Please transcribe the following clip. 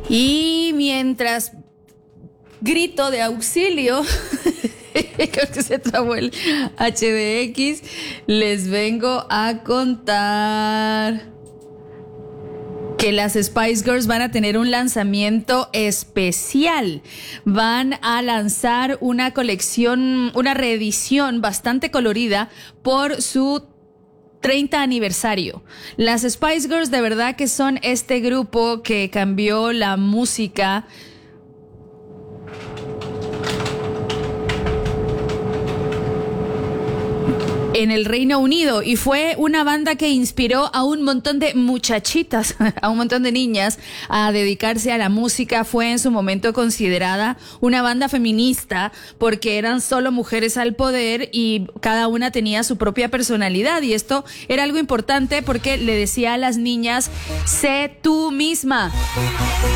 Y mientras grito de auxilio, creo que se trabó el HDX, les vengo a contar que las Spice Girls van a tener un lanzamiento especial. Van a lanzar una colección, una reedición bastante colorida por su 30 aniversario. Las Spice Girls de verdad que son este grupo que cambió la música en el Reino Unido, y fue una banda que inspiró a un montón de muchachitas, a un montón de niñas a dedicarse a la música. Fue en su momento considerada una banda feminista porque eran solo mujeres al poder y cada una tenía su propia personalidad, y esto era algo importante porque le decía a las niñas: sé tú misma.